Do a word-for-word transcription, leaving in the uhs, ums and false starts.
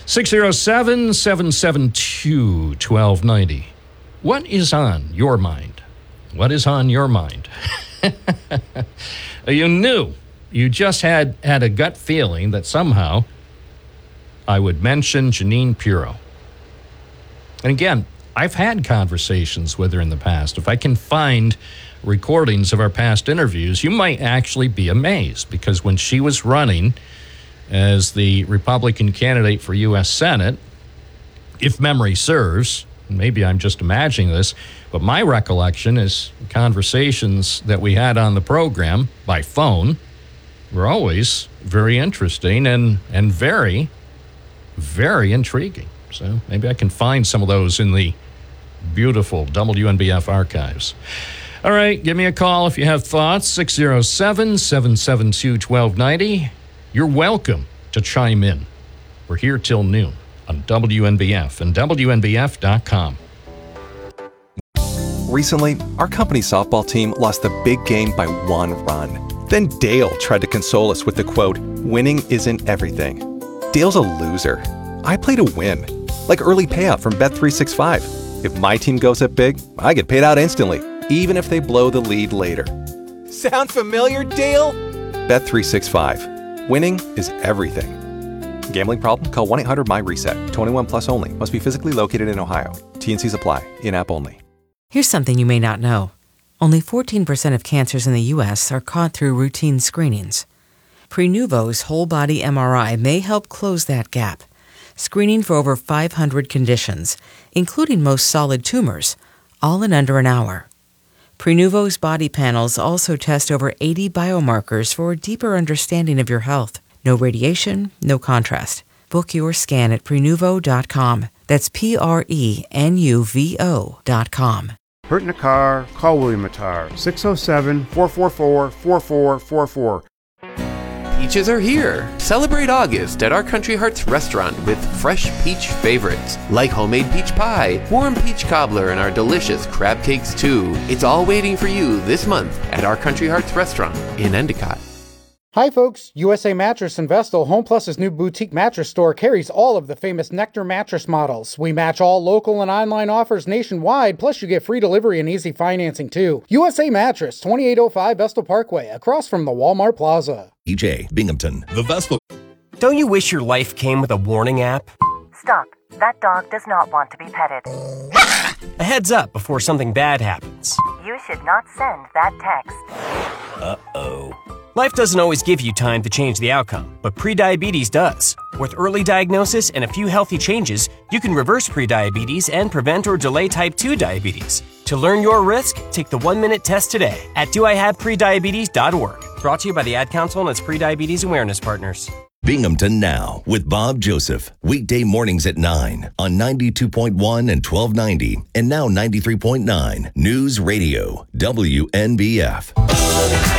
six oh seven, seven seven two, one two nine oh. What is on your mind? What is on your mind? You knew, you just had, had a gut feeling that somehow I would mention Jeanine Pirro. And again, I've had conversations with her in the past. If I can find recordings of our past interviews, you might actually be amazed, because when she was running as the Republican candidate for U S Senate, if memory serves, maybe I'm just imagining this, but my recollection is conversations that we had on the program by phone were always very interesting and, and very, very intriguing. So maybe I can find some of those in the beautiful W N B F archives. All right, give me a call if you have thoughts, six oh seven, seven seven two, one two nine oh. You're welcome to chime in. We're here till noon on W N B F and W N B F dot com. Recently, our company's softball team lost the big game by one run. Then Dale tried to console us with the quote, "Winning isn't everything." Dale's a loser. I play to win, like early payout from Bet three sixty-five. If my team goes up big, I get paid out instantly, even if they blow the lead later. Sound familiar, Dale? Bet three sixty-five. Winning is everything. Gambling problem? Call one eight hundred M Y reset. twenty-one plus only. Must be physically located in Ohio. T and Cs apply. In-app only. Here's something you may not know. Only fourteen percent of cancers in the U S are caught through routine screenings. Prenuvo's whole-body M R I may help close that gap, screening for over five hundred conditions, including most solid tumors, all in under an hour. Prenuvo's body panels also test over eighty biomarkers for a deeper understanding of your health. No radiation, no contrast. Book your scan at Prenuvo dot com. That's P R E N U V O dot com. Hurt in a car? Call William Attar. six oh seven, four four four, four four four four. Peaches are here. Celebrate August at our Country Hearts restaurant with fresh peach favorites like homemade peach pie, warm peach cobbler, and our delicious crab cakes too. It's all waiting for you this month at our Country Hearts restaurant in Endicott. Hi folks, U S A Mattress and Vestal, Home Plus's new boutique mattress store, carries all of the famous Nectar mattress models. We match all local and online offers nationwide, plus you get free delivery and easy financing too. U S A Mattress, twenty-eight oh five Vestal Parkway, across from the Walmart Plaza. E J, Binghamton, the Vestal. Don't you wish your life came with a warning app? Stop. That dog does not want to be petted. A heads up before something bad happens. You should not send that text. Uh-oh. Life doesn't always give you time to change the outcome, but prediabetes does. With early diagnosis and a few healthy changes, you can reverse prediabetes and prevent or delay type two diabetes. To learn your risk, take the one-minute test today at do I have prediabetes dot org. Brought to you by the Ad Council and its Prediabetes Awareness Partners. Binghamton Now with Bob Joseph. Weekday mornings at nine on ninety-two point one and twelve ninety and now ninety-three point nine News Radio, W N B F.